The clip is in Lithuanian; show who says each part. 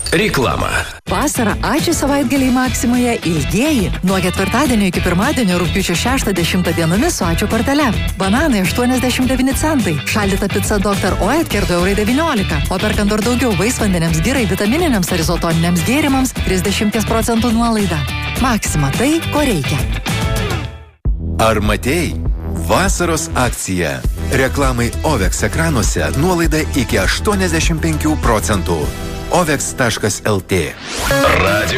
Speaker 1: Reklama.
Speaker 2: Vasarą ačiū savaitgaliai Maksimoje ilgieji. Nuo ketvirtadienio iki pirmadienio rugpjūčio 6-10 dienomis su ačiū kortele. Bananai 89 centai. Šaldyta pica Dr. Oetker 2,19 €. O perkant dar daugiau vaisvandeniams, girai, vitamininiams ar izotoniniams gėrimams 30% nuolaida. Maksima tai, ko reikia.
Speaker 3: Ar matei? Vasaros akcija. Reklamai OVEX ekranuose nuolaida iki 85%. OVEX.lt.
Speaker 1: Radio